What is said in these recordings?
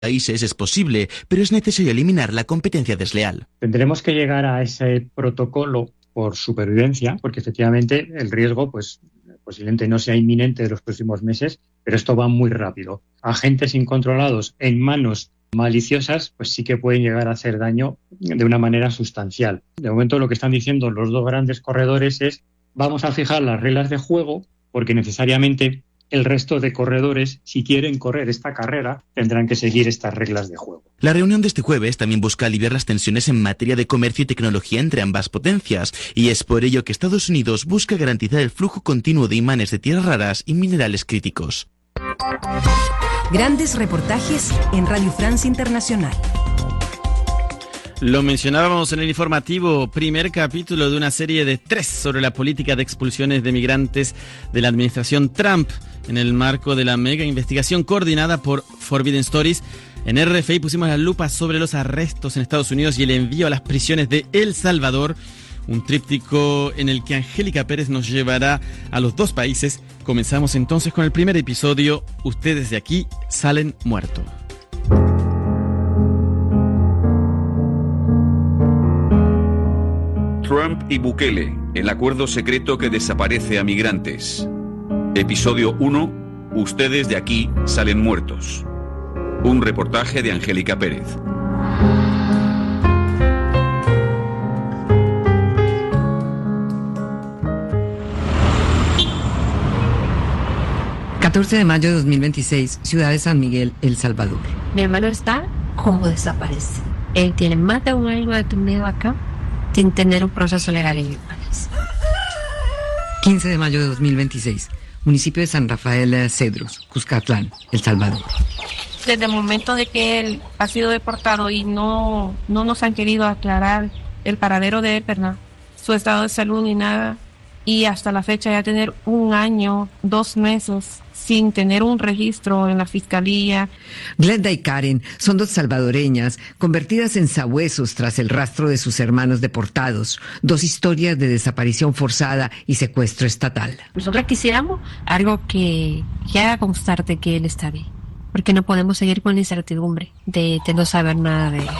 países es posible, pero es necesario eliminar la competencia desleal. Tendremos que llegar a ese protocolo por supervivencia, porque efectivamente el riesgo posiblemente no sea inminente de los próximos meses, pero esto va muy rápido. Agentes incontrolados en manos maliciosas, pues sí que pueden llegar a hacer daño de una manera sustancial. De momento lo que están diciendo los dos grandes corredores es: vamos a fijar las reglas de juego, porque necesariamente el resto de corredores, si quieren correr esta carrera, tendrán que seguir estas reglas de juego. La reunión de este jueves también busca aliviar las tensiones en materia de comercio y tecnología entre ambas potencias, y es por ello que Estados Unidos busca garantizar el flujo continuo de imanes de tierras raras y minerales críticos. Grandes reportajes en Radio France Internacional. Lo mencionábamos en el informativo, primer capítulo de una serie de 3 sobre la política de expulsiones de migrantes de la administración Trump, en el marco de la mega investigación coordinada por Forbidden Stories. En RFI pusimos la lupa sobre los arrestos en Estados Unidos y el envío a las prisiones de El Salvador, un tríptico en el que Angélica Pérez nos llevará a los dos países. Comenzamos entonces con el primer episodio, Ustedes de aquí salen muertos. Trump y Bukele, el acuerdo secreto que desaparece a migrantes. Episodio 1, Ustedes de aquí salen muertos. Un reportaje de Angélica Pérez. ...14 de mayo de 2026, ciudad de San Miguel, El Salvador. Mi hermano está como desaparece. Él tiene más de un año detenido acá sin tener un proceso legal en el país. 15 de mayo de 2026, municipio de San Rafael Cedros, Cuscatlán, El Salvador. Desde el momento de que él ha sido deportado y no nos han querido aclarar el paradero de él, ¿verdad?, su estado de salud ni nada, y hasta la fecha ya tener 1 año, 2 meses sin tener un registro en la fiscalía. Glenda y Karen son 2 salvadoreñas convertidas en sabuesos tras el rastro de sus hermanos deportados. 2 historias de desaparición forzada y secuestro estatal. Nosotros quisiéramos algo que haga constar de que él está bien, porque no podemos seguir con la incertidumbre de no saber nada de él.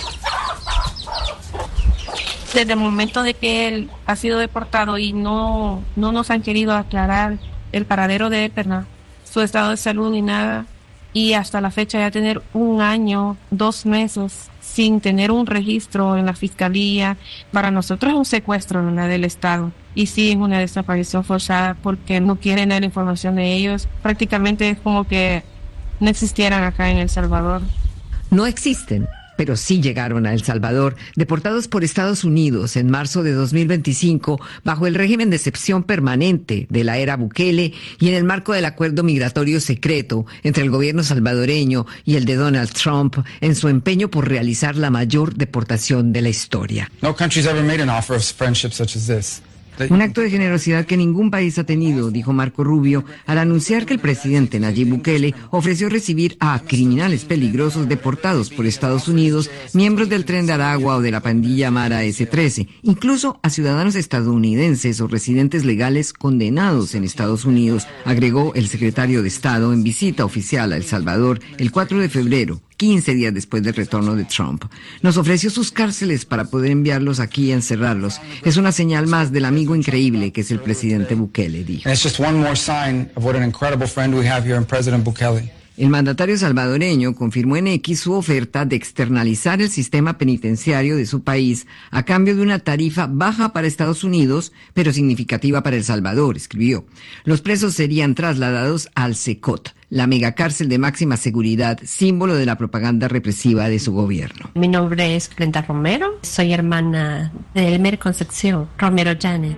Desde el momento de que él ha sido deportado y no nos han querido aclarar el paradero de él, ¿verdad?, su estado de salud ni nada, y hasta la fecha ya tener 1 año, 2 meses sin tener un registro en la fiscalía, para nosotros es un secuestro, ¿verdad?, del Estado, y sí es una desaparición forzada porque no quieren dar información de ellos. Prácticamente es como que no existieran acá en El Salvador. No existen, pero sí llegaron a El Salvador, deportados por Estados Unidos en marzo de 2025, bajo el régimen de excepción permanente de la era Bukele y en el marco del acuerdo migratorio secreto entre el gobierno salvadoreño y el de Donald Trump en su empeño por realizar la mayor deportación de la historia. No country's ever made an offer of friendship such as this. Un acto de generosidad que ningún país ha tenido, dijo Marco Rubio, al anunciar que el presidente Nayib Bukele ofreció recibir a criminales peligrosos deportados por Estados Unidos, miembros del Tren de Aragua o de la pandilla Mara S-13, incluso a ciudadanos estadounidenses o residentes legales condenados en Estados Unidos, agregó el secretario de Estado en visita oficial a El Salvador el 4 de febrero. 15 días después del retorno de Trump. Nos ofreció sus cárceles para poder enviarlos aquí y encerrarlos. Es una señal más del amigo increíble que es el presidente Bukele, dijo. And it's just one more sign of what an incredible friend we have here in President Bukele. El mandatario salvadoreño confirmó en X su oferta de externalizar el sistema penitenciario de su país a cambio de una tarifa baja para Estados Unidos, pero significativa para El Salvador, escribió. Los presos serían trasladados al Secot, la megacárcel de máxima seguridad, símbolo de la propaganda represiva de su gobierno. Mi nombre es Glenda Romero, soy hermana de Elmer Concepción Romero Janet.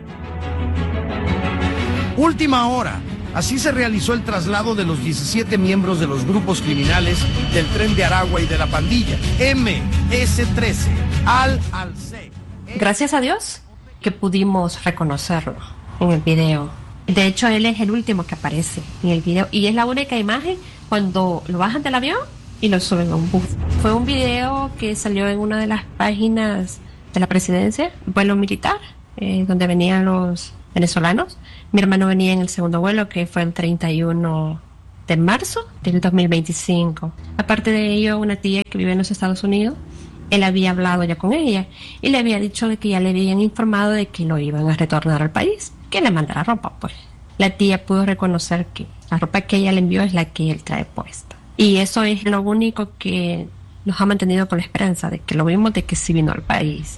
Última hora. Así se realizó el traslado de los 17 miembros de los grupos criminales del Tren de Aragua y de la pandilla MS-13 al-C. Gracias a Dios que pudimos reconocerlo en el video. De hecho, él es el último que aparece en el video y es la única imagen cuando lo bajan del avión y lo suben a un bus. Fue un video que salió en una de las páginas de la presidencia, vuelo militar, donde venían los venezolanos. Mi hermano venía en el segundo vuelo, que fue el 31 de marzo del 2025. Aparte de ello, una tía que vive en los Estados Unidos, él había hablado ya con ella y le había dicho de que ya le habían informado de que lo iban a retornar al país, que le mandara ropa, pues. La tía pudo reconocer que la ropa que ella le envió es la que él trae puesta. Y eso es lo único que nos ha mantenido con la esperanza de que lo vimos, de que sí vino al país.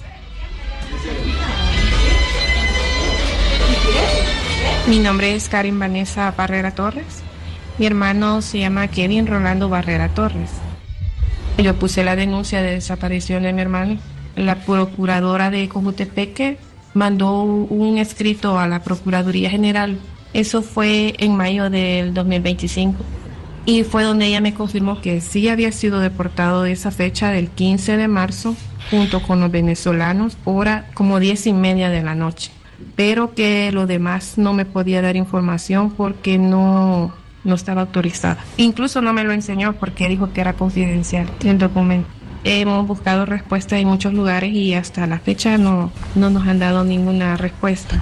Mi nombre es Karin Vanessa Barrera Torres. Mi hermano se llama Kevin Rolando Barrera Torres. Yo puse la denuncia de desaparición de mi hermano. La procuradora de Cojutepeque mandó un escrito a la Procuraduría General. Eso fue en mayo del 2025. Y fue donde ella me confirmó que sí había sido deportado de esa fecha del 15 de marzo junto con los venezolanos, hora como 10:30 de la noche. Pero que lo demás no me podía dar información porque no estaba autorizada. Incluso no me lo enseñó porque dijo que era confidencial el documento. Hemos buscado respuesta en muchos lugares y hasta la fecha no nos han dado ninguna respuesta.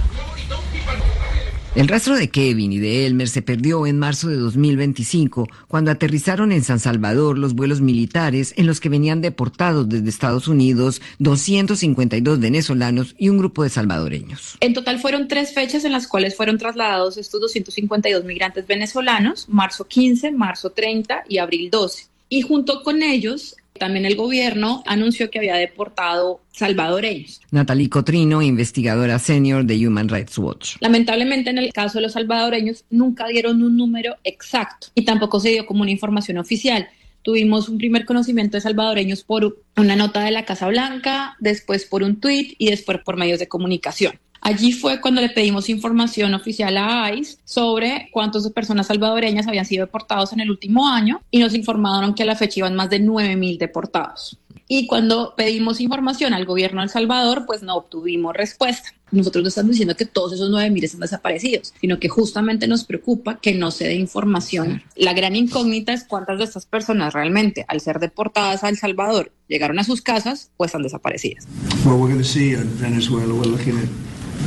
El rastro de Kevin y de Elmer se perdió en marzo de 2025, cuando aterrizaron en San Salvador los vuelos militares en los que venían deportados desde Estados Unidos 252 venezolanos y un grupo de salvadoreños. En total fueron 3 fechas en las cuales fueron trasladados estos 252 migrantes venezolanos: marzo 15, marzo 30 y abril 12. Y junto con ellos, también el gobierno anunció que había deportado salvadoreños. Natalie Cotrino, investigadora senior de Human Rights Watch. Lamentablemente, en el caso de los salvadoreños, nunca dieron un número exacto y tampoco se dio como una información oficial. Tuvimos un primer conocimiento de salvadoreños por una nota de la Casa Blanca, después por un tuit y después por medios de comunicación. Allí fue cuando le pedimos información oficial a ICE sobre cuántas personas salvadoreñas habían sido deportados en el último año y nos informaron que a la fecha iban más de 9,000 deportados. Y cuando pedimos información al gobierno de El Salvador, pues no obtuvimos respuesta. Nosotros no estamos diciendo que todos esos 9,000 están desaparecidos, sino que justamente nos preocupa que no se dé información. La gran incógnita es cuántas de estas personas realmente, al ser deportadas a El Salvador, llegaron a sus casas o están desaparecidas. Well, we're going to see in Venezuela, we're looking at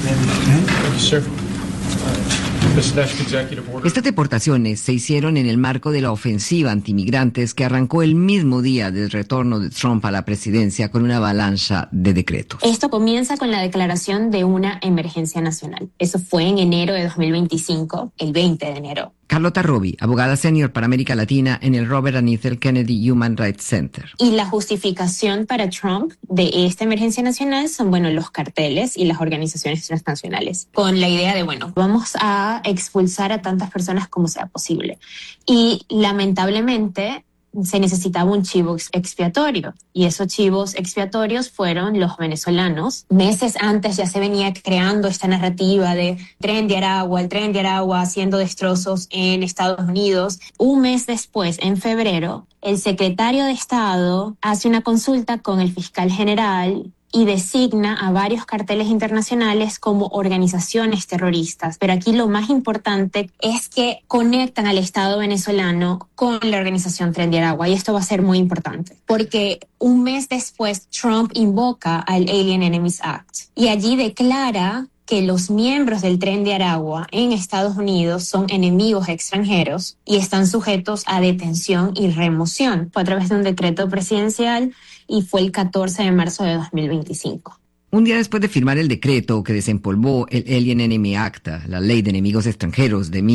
Estas deportaciones se hicieron en el marco de la ofensiva antimigrantes que arrancó el mismo día del retorno de Trump a la presidencia con una avalancha de decretos. Esto comienza con la declaración de una emergencia nacional. Eso fue en enero de 2025, el 20 de enero. Carlota Robi, abogada senior para América Latina en el Robert and Ethel Kennedy Human Rights Center. Y la justificación para Trump de esta emergencia nacional son, los carteles y las organizaciones transnacionales, con la idea de, vamos a expulsar a tantas personas como sea posible. Y lamentablemente se necesitaba un chivo expiatorio, y esos chivos expiatorios fueron los venezolanos. Meses antes ya se venía creando esta narrativa de el tren de Aragua haciendo destrozos en Estados Unidos. Un mes después, en febrero, el secretario de Estado hace una consulta con el fiscal general y designa a varios carteles internacionales como organizaciones terroristas. Pero aquí lo más importante es que conectan al Estado venezolano con la organización Tren de Aragua, y esto va a ser muy importante, porque un mes después Trump invoca al Alien Enemies Act y allí declara que los miembros del Tren de Aragua en Estados Unidos son enemigos extranjeros y están sujetos a detención y remoción. Fue a través de un decreto presidencial y fue el 14 de marzo de 2025. Un día después de firmar el decreto que desempolvó el Alien Enemy Act, la ley de enemigos extranjeros de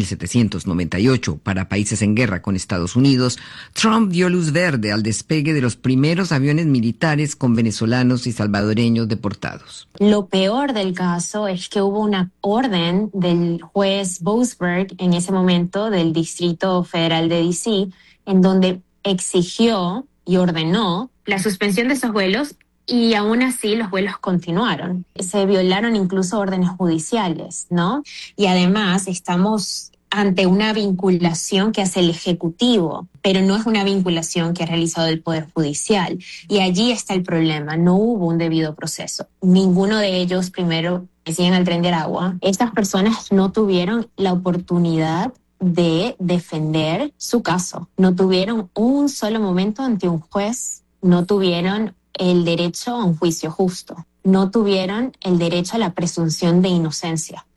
1798 para países en guerra con Estados Unidos, Trump dio luz verde al despegue de los primeros aviones militares con venezolanos y salvadoreños deportados. Lo peor del caso es que hubo una orden del juez Boasberg en ese momento del Distrito Federal de D.C., en donde exigió y ordenó la suspensión de esos vuelos. Y aún así los vuelos continuaron. Se violaron incluso órdenes judiciales, ¿no? Y además estamos ante una vinculación que hace el Ejecutivo, pero no es una vinculación que ha realizado el Poder Judicial. Y allí está el problema, no hubo un debido proceso. Ninguno de ellos primero siguen al Tren de Aragua. Estas personas no tuvieron la oportunidad de defender su caso. No tuvieron un solo momento ante un juez, no tuvieron el derecho a un juicio justo, no tuvieron el derecho a la presunción de inocencia.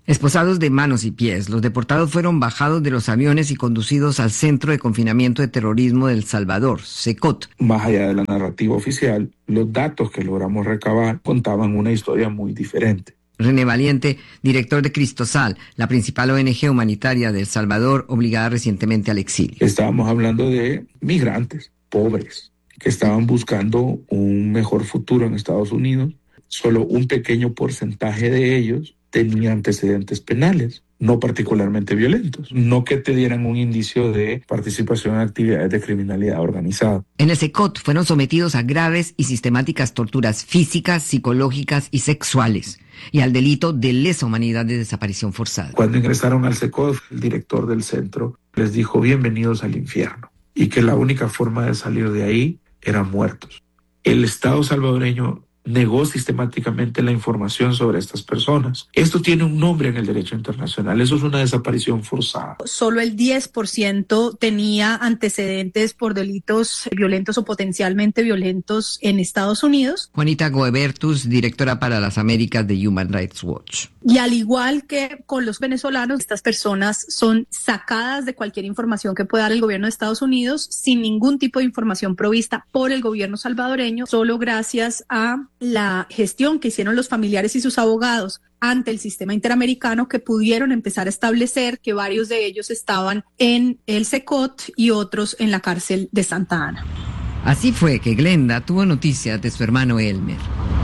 Esposados de manos y pies, los deportados fueron bajados de los aviones y conducidos al Centro de Confinamiento de Terrorismo de El Salvador, CECOT. Más allá de la narrativa oficial, los datos que logramos recabar contaban una historia muy diferente. René Valiente, director de Cristosal, la principal ONG humanitaria de El Salvador, obligada recientemente al exilio. Estábamos hablando de migrantes, pobres, que estaban buscando un mejor futuro en Estados Unidos. Solo un pequeño porcentaje de ellos tenía antecedentes penales, no particularmente violentos, no que te dieran un indicio de participación en actividades de criminalidad organizada. En el CECOT fueron sometidos a graves y sistemáticas torturas físicas, psicológicas y sexuales, y al delito de lesa humanidad de desaparición forzada. Cuando ingresaron al CECOT, el director del centro les dijo bienvenidos al infierno, y que la única forma de salir de ahí eran muertos. El Estado salvadoreño negó sistemáticamente la información sobre estas personas. Esto tiene un nombre en el derecho internacional, eso es una desaparición forzada. Solo el 10% tenía antecedentes por delitos violentos o potencialmente violentos en Estados Unidos. Juanita Goebertus, directora para las Américas de Human Rights Watch. Y al igual que con los venezolanos, estas personas son sacadas de cualquier información que pueda dar el gobierno de Estados Unidos sin ningún tipo de información provista por el gobierno salvadoreño, solo gracias a la gestión que hicieron los familiares y sus abogados ante el sistema interamericano, que pudieron empezar a establecer que varios de ellos estaban en el CECOT y otros en la cárcel de Santa Ana. Así fue que Glenda tuvo noticias de su hermano Elmer.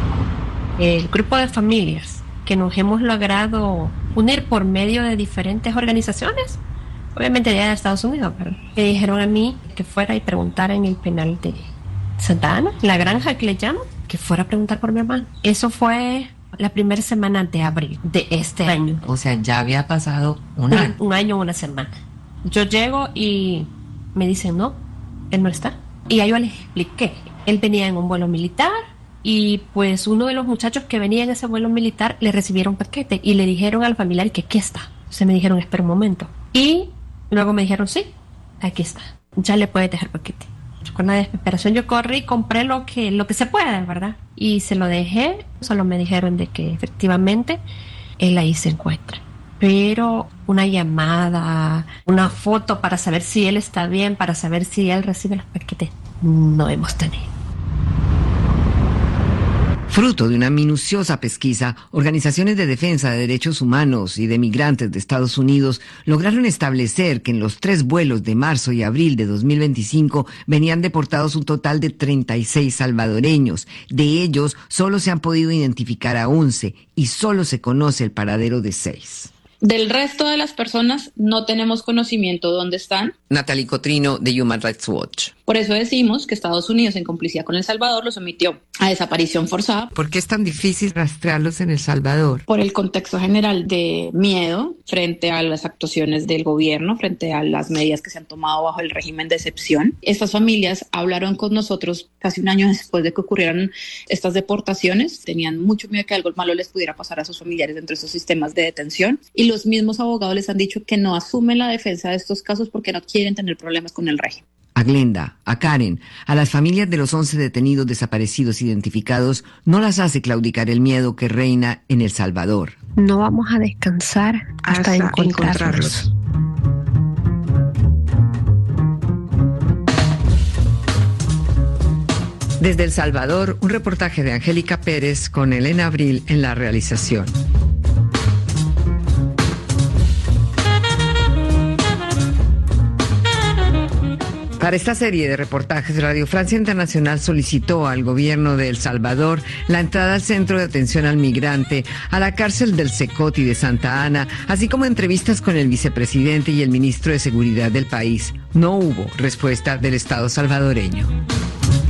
El grupo de familias que nos hemos logrado unir por medio de diferentes organizaciones, obviamente allá de Estados Unidos, pero me dijeron a mí que fuera y preguntara en el penal de Santa Ana, la granja que le llaman, que fuera a preguntar por mi hermano. Eso fue la primera semana de abril de este año. O sea, ya había pasado un año. Un año, una semana. Yo llego y me dicen, no, él no está. Y a yo les expliqué. Él venía en un vuelo militar y pues uno de los muchachos que venía en ese vuelo militar le recibieron paquete y le dijeron al familiar que aquí está. Entonces me dijeron, espera un momento. Y luego me dijeron, sí, aquí está. Ya le puedes dejar paquete. Con la desesperación yo corrí y compré lo que se puede, ¿verdad? Y se lo dejé. Solo me dijeron de que efectivamente él ahí se encuentra. Pero una llamada, una foto para saber si él está bien, para saber si él recibe los paquetes, no hemos tenido. Fruto de una minuciosa pesquisa, organizaciones de defensa de derechos humanos y de migrantes de Estados Unidos lograron establecer que en los 3 vuelos de marzo y abril de 2025 venían deportados un total de 36 salvadoreños. De ellos, solo se han podido identificar a 11 y solo se conoce el paradero de 6. Del resto de las personas no tenemos conocimiento de dónde están. Natalie Cotrino, de Human Rights Watch. Por eso decimos que Estados Unidos, en complicidad con El Salvador, los sometió a desaparición forzada. ¿Por qué es tan difícil rastrearlos en El Salvador? Por el contexto general de miedo frente a las actuaciones del gobierno, frente a las medidas que se han tomado bajo el régimen de excepción. Estas familias hablaron con nosotros casi un año después de que ocurrieran estas deportaciones. Tenían mucho miedo de que algo malo les pudiera pasar a sus familiares dentro de esos sistemas de detención. Y los mismos abogados les han dicho que no asumen la defensa de estos casos porque no quieren tener problemas con el régimen. A Glenda, a Karen, a las familias de los 11 detenidos desaparecidos identificados, no las hace claudicar el miedo que reina en El Salvador. No vamos a descansar hasta encontrarlos. Desde El Salvador, un reportaje de Angélica Pérez con Elena Abril en la realización. Para esta serie de reportajes, Radio Francia Internacional solicitó al gobierno de El Salvador la entrada al Centro de Atención al Migrante, a la cárcel del CECOT y de Santa Ana, así como entrevistas con el vicepresidente y el ministro de Seguridad del país. No hubo respuesta del Estado salvadoreño.